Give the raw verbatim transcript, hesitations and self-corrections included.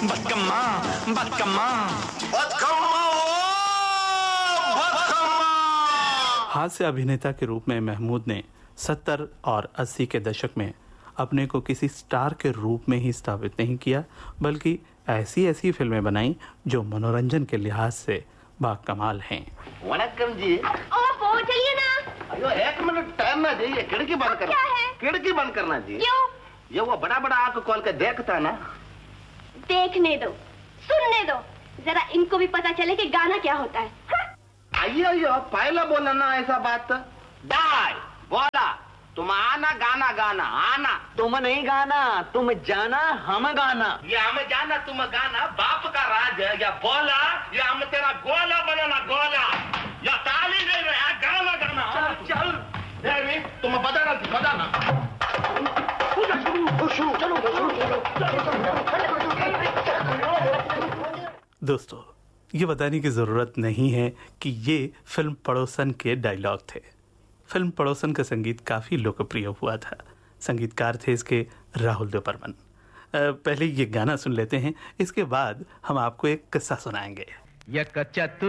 बदकम्मा बदकम्मा बदकम्मा ओ बदकम्मा। हास्य अभिनेता के रूप में महमूद ने सत्तर और अस्सी के दशक में अपने को किसी स्टार के रूप में ही स्थापित नहीं किया, बल्कि ऐसी ऐसी फिल्में बनाई जो मनोरंजन के लिहाज से बाकमाल हैं। वनक्कम जी। ओहो, चलिए ना। अयो एक मिनट टाइम ना दीजिए, खिड़की बंद करना। क्या है? खिड़की बंद करना जी। क्यों? ये वो बड़ा बड़ा आंख खोल के देखता ना। देखने दो, सुनने दो, जरा इनको भी पता चले कि गाना क्या होता है। अयो अयो पहले बोला ना ऐसा बात। डाय बोला तुम आना गाना गाना आना। तुम नहीं गाना, तुम जाना हम गाना। ये हम जाना तुम गाना बाप का राज है। या बोला या हम तेरा गोला बनाना गोला। या ताली नहीं रहा गाना गाना। चल चल देवी तुम बताना बताना। दोस्तों, ये बताने की जरूरत नहीं है कि ये फिल्म पड़ोसन के डायलॉग थे। फिल्म पड़ोसन का संगीत काफी लोकप्रिय हुआ था। संगीतकार थे इसके राहुल देवबर्मन। पहले ये गाना सुन लेते हैं, इसके बाद हम आपको एक किस्सा सुनाएंगे। यह कच्चा